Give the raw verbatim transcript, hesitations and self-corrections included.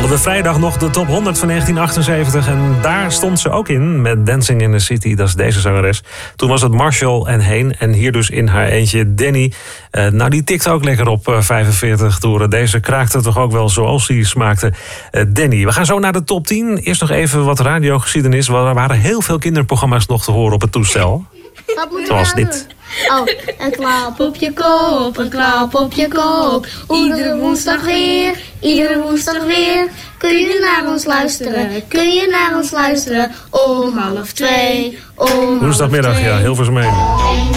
hadden we vrijdag nog de top honderd van negentien achtenzeventig. En daar stond ze ook in met Dancing in the City. Dat is deze zangeres. Toen was het Marshall en Heen. En hier dus in haar eentje Danny. Uh, nou, die tikte ook lekker op uh, vijfenveertig toeren. Deze kraakte toch ook wel zoals die smaakte. Uh, Danny. We gaan zo naar de top tien. Eerst nog even wat radiogeschiedenis. Er waren heel veel kinderprogramma's nog te horen op het toestel. Wat moet Zoals dit. Oh, een klap op je kop, een klap op je kop. Iedere woensdag weer, iedere woensdag weer. Kun je naar ons luisteren, kun je naar ons luisteren. Om half twee, om half twee. Woensdagmiddag, ja, Hilversum één.